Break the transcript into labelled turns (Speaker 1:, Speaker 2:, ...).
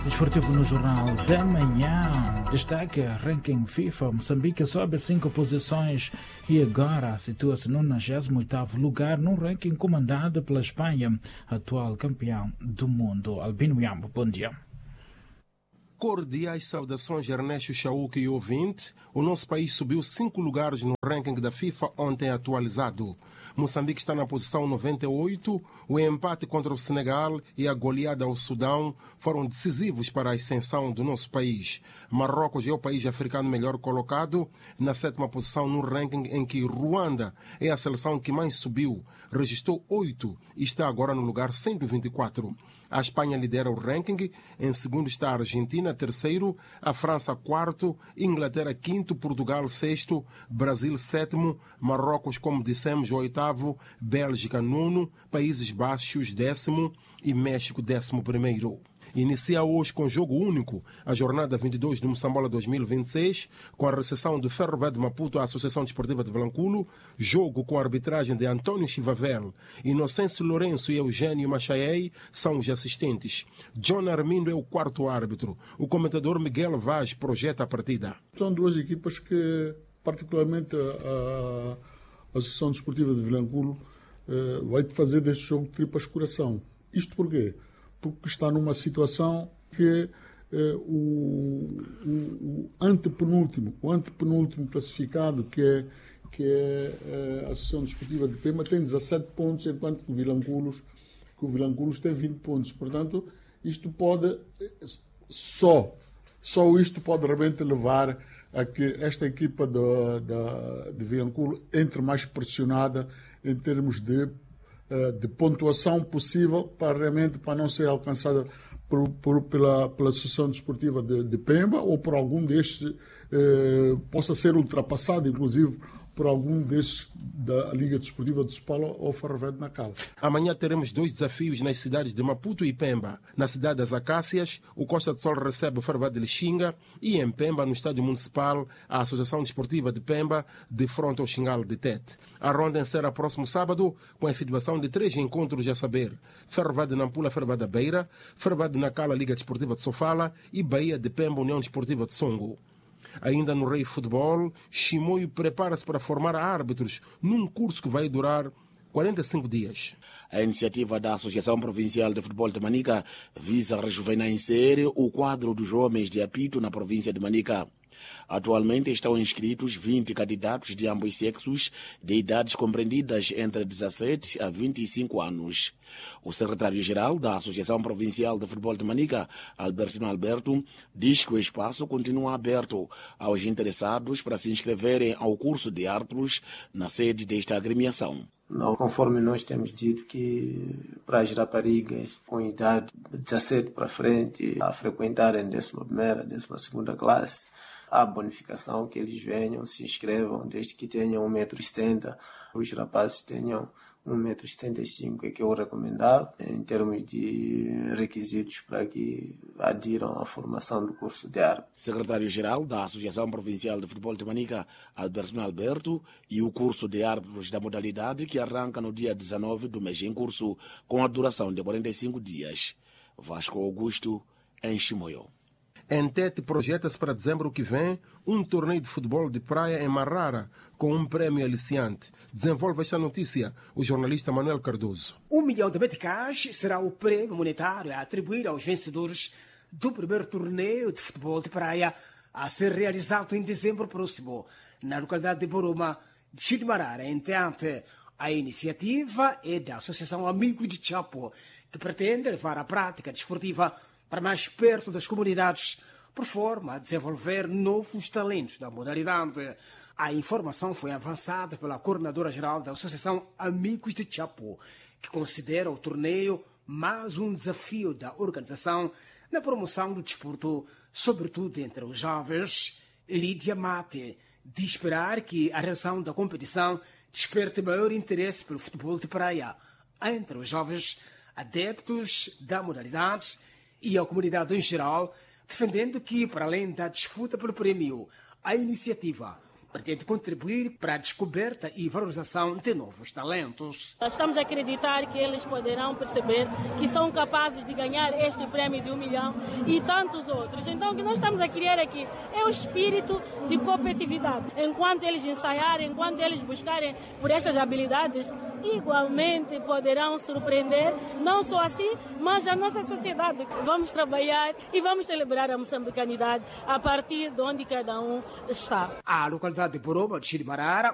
Speaker 1: Desportivo no Jornal da Manhã. Destaca ranking FIFA. Moçambique sobe 5 posições e agora situa-se no 98º lugar no ranking comandado pela Espanha, atual campeão do mundo. Albino Yambo, bom dia.
Speaker 2: Cordiais saudações, Ernesto Chauque e ouvinte. O nosso país subiu 5 lugares no ranking da FIFA ontem atualizado. Moçambique está na posição 98. O empate contra o Senegal e a goleada ao Sudão foram decisivos para a ascensão do nosso país. Marrocos é o país africano melhor colocado, na 7ª posição no ranking, em que Ruanda é a seleção que mais subiu. Registrou 8 e está agora no lugar 124. A Espanha lidera o ranking, em segundo está a Argentina, terceiro, a França, quarto, Inglaterra, quinto, Portugal, sexto, Brasil, sétimo, Marrocos, como dissemos, oitavo, Bélgica, nono, Países Baixos, 10º e México, 11º. Inicia hoje com jogo único a jornada 22 do Moçambola 2026, com a recepção do Ferro Velho de Maputo à Associação Desportiva de Vilanculo, jogo com a arbitragem de António Chivavel. Inocêncio Lourenço e Eugênio Machaei são os assistentes. John Armindo é o quarto árbitro. O comentador Miguel Vaz projeta a partida.
Speaker 3: São duas equipas que, particularmente a Associação Desportiva de Vilanculo, vai fazer deste jogo tripas coração. Isto porquê? Porque está numa situação que o antepenúltimo classificado, que é a Associação Desportiva de Pemba, tem 17 pontos, enquanto que o Vilanculos tem 20 pontos. Portanto, isto pode só isto pode realmente levar a que esta equipa de Vilanculo entre mais pressionada em termos de pontuação possível para não ser alcançada pela Associação Desportiva de Pemba ou por algum destes, possa ser ultrapassado, inclusive, por algum destes da Liga Desportiva de Sopala ou Ferro Velho de Nacala.
Speaker 2: Amanhã teremos 2 desafios nas cidades de Maputo e Pemba. Na cidade das Acácias, o Costa de Sol recebe o Ferro Velho de Lixinga e em Pemba, no Estádio Municipal, a Associação Desportiva de Pemba, de frente ao Xingal de Tete. A ronda encerra próximo sábado com a efetivação de 3 encontros a saber: Ferro Velho de Nampula, Ferro Velho da Beira, Ferro Velho de Nacala, Liga Desportiva de Sofala e Bahia de Pemba, União Desportiva de Songo. Ainda no Rei Futebol, Chimoio prepara-se para formar árbitros num curso que vai durar 45 dias.
Speaker 4: A iniciativa da Associação Provincial de Futebol de Manica visa rejuvenescer o quadro dos homens de apito na província de Manica. Atualmente estão inscritos 20 candidatos de ambos sexos, de idades compreendidas entre 17 a 25 anos. O secretário-geral da Associação Provincial de Futebol de Manica, Albertino Alberto, diz que o espaço continua aberto aos interessados para se inscreverem ao curso de árbitros na sede desta agremiação.
Speaker 5: Não, conforme nós temos dito que para as raparigas com idade de 17 para frente a frequentarem 11ª, 12ª classe, há bonificação que eles venham, se inscrevam, desde que tenham 1,70 m. Os rapazes tenham 1,75 m, que é o recomendável, em termos de requisitos para que adiram à formação do curso de árbitro.
Speaker 4: Secretário-geral da Associação Provincial de Futebol de Manica, Albertino Alberto, e o curso de árbitros da modalidade que arranca no dia 19 do mês em curso, com a duração de 45 dias. Vasco Augusto, em Chimoio.
Speaker 2: Em Tete, projeta-se para dezembro que vem um torneio de futebol de praia em Marrara, com um prémio aliciante. Desenvolve esta notícia o jornalista Manuel Cardoso.
Speaker 6: R$1 milhão de meticais será o prêmio monetário a atribuir aos vencedores do primeiro torneio de futebol de praia a ser realizado em dezembro próximo, na localidade de Boroma, de Marara, em Tete. A iniciativa é da Associação Amigos de Chapo, que pretende levar a prática desportiva para mais perto das comunidades, por forma a desenvolver novos talentos da modalidade. A informação foi avançada pela coordenadora-geral da Associação Amigos de Chapo, que considera o torneio mais um desafio da organização na promoção do desporto, sobretudo entre os jovens. Lídia Mate diz esperar que a reação da competição desperte maior interesse pelo futebol de praia entre os jovens adeptos da modalidade e a comunidade em geral, defendendo que, para além da disputa pelo prêmio, a iniciativa pretende contribuir para a descoberta e valorização de novos talentos.
Speaker 7: Estamos a acreditar que eles poderão perceber que são capazes de ganhar este prémio de 1 milhão e tantos outros. Então, o que nós estamos a criar aqui é o espírito de competitividade. Enquanto eles ensaiarem, enquanto eles buscarem por essas habilidades, igualmente poderão surpreender, não só assim, mas a nossa sociedade. Vamos trabalhar e vamos celebrar a moçambicanidade a partir de onde cada um está.
Speaker 6: A localidade de Boroma, de Chirimarara,